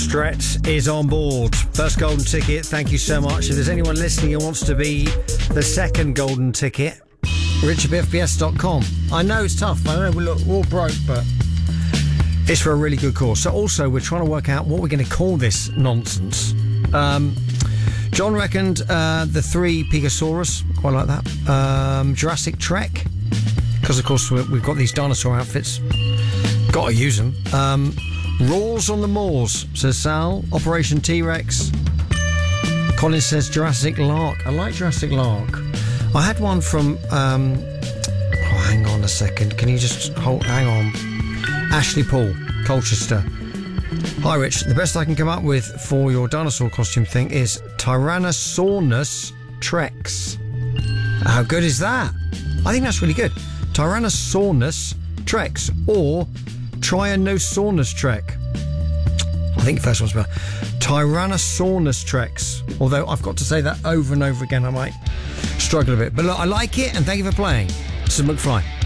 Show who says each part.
Speaker 1: Stretz is on board. First golden ticket, thank you so much. If there's anyone listening who wants to be the second golden ticket, richardbfbs.com. I know it's tough, I know we're all broke, but it's for a really good cause. So also, we're trying to work out what we're going to call this nonsense. John reckoned the 3 Pegasaurus, quite like that. Jurassic Trek, because of course we've got these dinosaur outfits. Got to use them. Roars on the Moors, says Sal. Operation T-Rex. Colin says Jurassic Lark. I like Jurassic Lark. I had one from... hang on a second. Can you just hang on. Ashley Paul, Colchester. Hi, Rich. The best I can come up with for your dinosaur costume thing is Tyrannosaurus Trex. How good is that? I think that's really good. Tyrannosaurus Trex or Tyrannosaurus Trek. I think the first one's better. Tyrannosaurus Trex. Although I've got to say that over and over again, I might struggle a bit. But look, I like it, and thank you for playing. This is McFly.